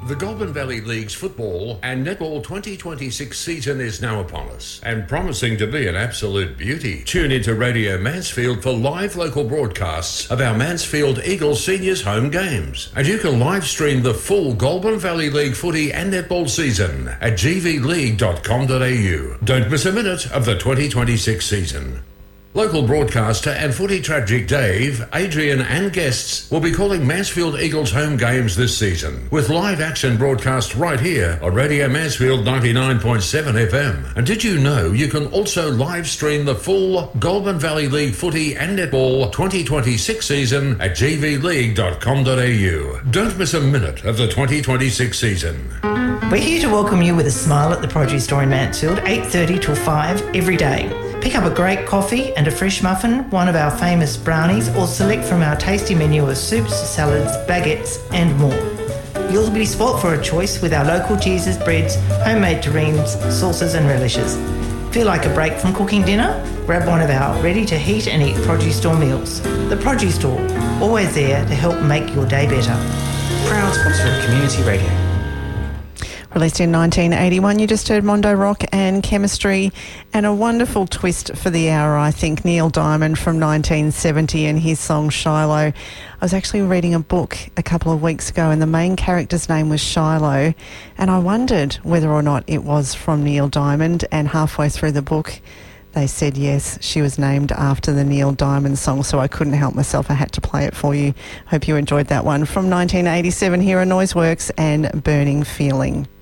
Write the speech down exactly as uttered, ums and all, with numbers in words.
The Goulburn Valley League's football and netball twenty twenty-six season is now upon us and promising to be an absolute beauty. Tune into Radio Mansfield for live local broadcasts of our Mansfield Eagles seniors home games. And you can live stream the full Goulburn Valley League footy and netball season at g v league dot com dot a u. Don't miss a minute of the twenty twenty-six season. Local broadcaster and footy tragic Dave, Adrian and guests will be calling Mansfield Eagles home games this season with live action broadcast right here on Radio Mansfield ninety-nine point seven F M. And did you know you can also live stream the full Goulburn Valley League footy and netball twenty twenty-six season at g v league dot com dot a u. Don't miss a minute of the twenty twenty-six season. We're here to welcome you with a smile at the produce store in Mansfield, eight thirty till five every day. Pick up a great coffee and a fresh muffin, one of our famous brownies, or select from our tasty menu of soups, salads, baguettes and more. You'll be spoilt for a choice with our local cheeses, breads, homemade terrines, sauces and relishes. Feel like a break from cooking dinner? Grab one of our ready-to-heat and eat produce store meals. The Produce Store, always there to help make your day better. Proud sponsor of Community Radio. Released in nineteen eighty-one, you just heard Mondo Rock and Chemistry, and a wonderful twist for the hour, I think, Neil Diamond from nineteen seventy and his song Shiloh. I was actually reading a book a couple of weeks ago and the main character's name was Shiloh, and I wondered whether or not it was from Neil Diamond, and halfway through the book they said yes, she was named after the Neil Diamond song, so I couldn't help myself. I had to play it for you. Hope you enjoyed that one. From nineteen eighty-seven, here are Noiseworks and Burning Feeling.